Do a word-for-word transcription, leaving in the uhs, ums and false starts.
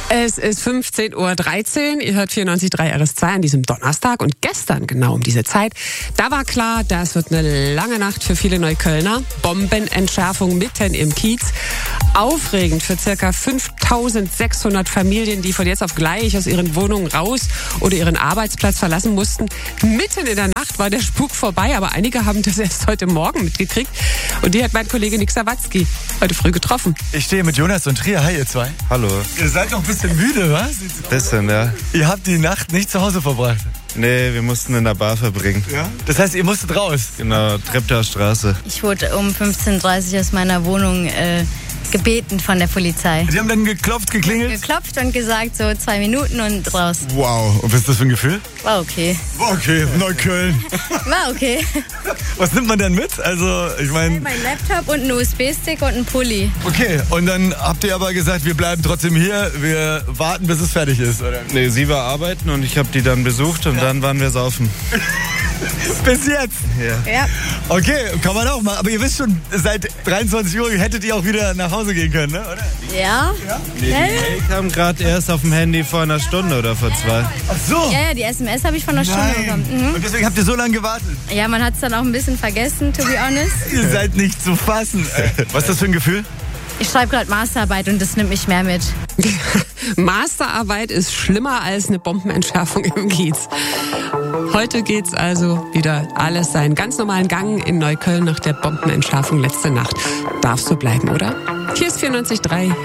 Es ist fünfzehn Uhr dreizehn, ihr hört vierundneunzig Komma drei R S zwei an diesem Donnerstag und gestern genau um diese Zeit, da war klar, das wird eine lange Nacht für viele Neuköllner. Bombenentschärfung mitten im Kiez. Aufregend für circa fünftausendsechshundert Familien, die von jetzt auf gleich aus ihren Wohnungen raus oder ihren Arbeitsplatz verlassen mussten. Mitten in der Nacht war der Spuk vorbei, aber einige haben das erst heute Morgen mitgekriegt. Und die hat mein Kollege Nick Sawatzki heute früh getroffen. Ich stehe mit Jonas und Trier. Hi, ihr zwei. Hallo. Ihr seid noch ein bisschen müde, was? Bisschen, ja. Ihr habt die Nacht nicht zu Hause verbracht. Nee, wir mussten in der Bar verbringen. Ja? Das heißt, ihr musstet raus? Genau, Treptower Straße. Ich wurde um fünfzehn Uhr dreißig aus meiner Wohnung äh, gebeten von der Polizei. Sie haben dann geklopft, geklingelt? Geklopft und gesagt, so zwei Minuten und raus. Wow, und was ist das für ein Gefühl? War okay. War okay, Neukölln. War okay. Was nimmt man denn mit? Also, ich meine... Mein Laptop und ein U S B-Stick und ein Pulli. Okay, und dann habt ihr aber gesagt, wir bleiben trotzdem hier, wir warten, bis es fertig ist, oder? Nee, sie war arbeiten und ich habe die dann besucht und ja. Dann waren wir saufen. Bis jetzt? Ja. Ja. Okay, kann man auch mal. Aber ihr wisst schon, seit dreiundzwanzig Uhr hättet ihr auch wieder nach Hause gehen können, ne? Oder? Ja. Ja? Nee, die Mail kam gerade erst auf dem Handy vor einer Stunde oder vor zwei. Ach so. Ja, ja, die S M S habe ich vor einer Stunde Nein. bekommen. Mhm. Und deswegen habt ihr so lange gewartet? Ja, man hat es dann auch ein bisschen vergessen, to be honest. Ihr seid nicht zu fassen. Was ist das für ein Gefühl? Ich schreibe gerade Masterarbeit und das nimmt mich mehr mit. Masterarbeit ist schlimmer als eine Bombenentschärfung im Kiez. Heute geht's also wieder alles seinen ganz normalen Gang in Neukölln nach der Bombenentschärfung letzte Nacht. Darf so bleiben, oder? Hier ist vierundneunzig Komma drei.